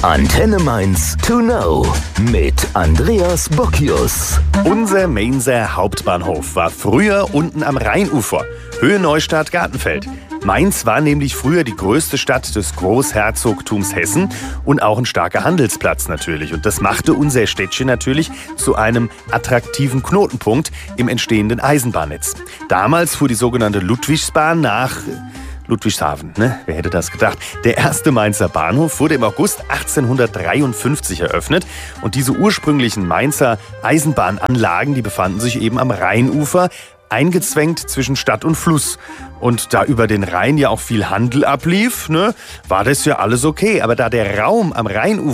Antenne Mainz to know mit Andreas Bockius. Unser Mainzer Hauptbahnhof war früher unten am Rheinufer, Höhe Neustadt, Gartenfeld. Mainz war nämlich früher die größte Stadt des Großherzogtums Hessen und auch ein starker Handelsplatz natürlich. Und das machte unser Städtchen natürlich zu einem attraktiven Knotenpunkt im entstehenden Eisenbahnnetz. Damals fuhr die sogenannte Ludwigsbahn nach Ludwigshafen, ne? Wer hätte das gedacht? Der erste Mainzer Bahnhof wurde im August 1853 eröffnet und diese ursprünglichen Mainzer Eisenbahnanlagen, die befanden sich eben am Rheinufer, eingezwängt zwischen Stadt und Fluss. Und da über den Rhein ja auch viel Handel ablief, ne, war das ja alles okay. Aber da der Raum am Rheinufer